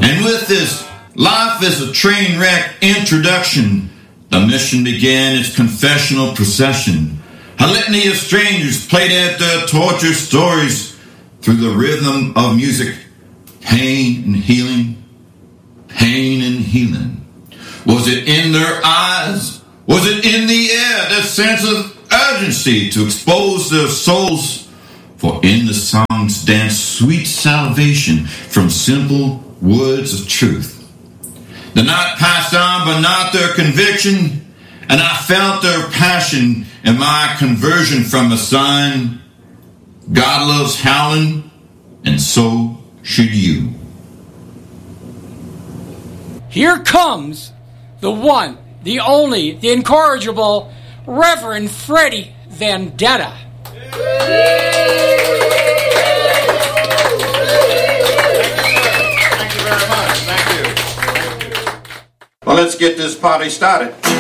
And with this life as a train wreck introduction, the mission began its confessional procession. A litany of strangers played out their torture stories through the rhythm of music. Pain and healing, pain and healing. Was it in their eyes? Was it in the air? That sense of urgency to expose their souls? For in the songs danced sweet salvation from simple words of truth. The night passed on, but not their conviction, and I felt their passion in my conversion from a sign. God loves howling, and so should you. Here comes the one, the only, the incorrigible Reverend Freddie Vendetta. Well, let's get this party started.